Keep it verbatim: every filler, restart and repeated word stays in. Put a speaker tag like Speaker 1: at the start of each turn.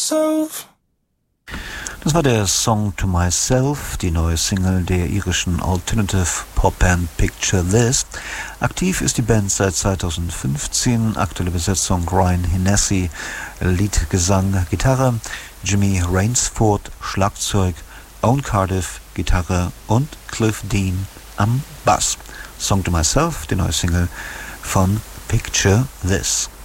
Speaker 1: myself.
Speaker 2: Das war der Song To Myself, die neue Single der irischen Alternative Popband Picture This. Aktiv ist die Band seit zweitausendfünfzehn, aktuelle Besetzung Ryan Hennessy, Lied, Gesang, Gitarre, Jimmy Rainsford, Schlagzeug, Owen Cardiff, Gitarre und Cliff Dean am Bass. Song To Myself, die neue Single von Picture This.